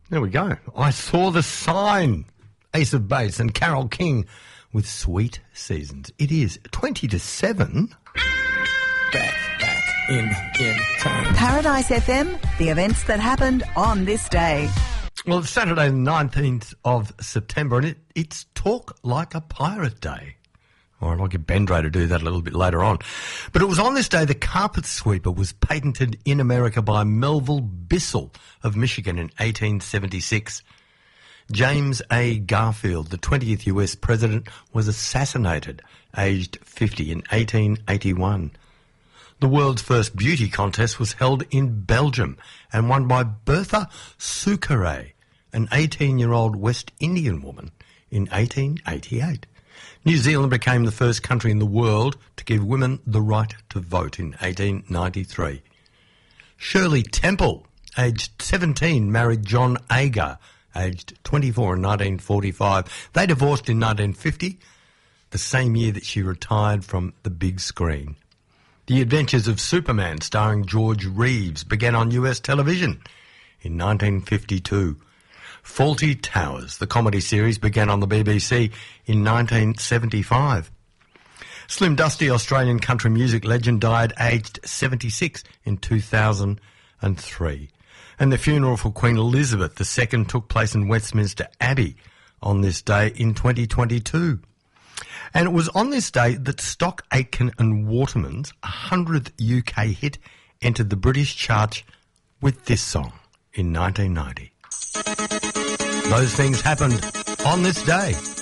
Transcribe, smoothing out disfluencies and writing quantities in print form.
There we go. I Saw the Sign. Ace of Base and Carole King with Sweet Seasons. It is 20 to 7. Back in time. Paradise FM, the events that happened on this day. Well, it's Saturday the 19th of September and it's Talk Like a Pirate Day. All right, I'll get Ben Dre to do that a little bit later on. But it was on this day the carpet sweeper was patented in America by Melville Bissell of Michigan in 1876. James A. Garfield, the 20th US president, was assassinated, aged 50, in 1881. The world's first beauty contest was held in Belgium and won by Bertha Sucre, an 18-year-old West Indian woman, in 1888. New Zealand became the first country in the world to give women the right to vote in 1893. Shirley Temple, aged 17, married John Agar, aged 24 in 1945. They divorced in 1950, the same year that she retired from the big screen. The Adventures of Superman, starring George Reeves, began on US television in 1952. Fawlty Towers, the comedy series, began on the BBC in 1975. Slim Dusty, Australian country music legend, died aged 76 in 2003. And the funeral for Queen Elizabeth II took place in Westminster Abbey on this day in 2022. And it was on this day that Stock Aitken and Waterman's 100th UK hit entered the British charts with this song in 1990. Those things happened on this day.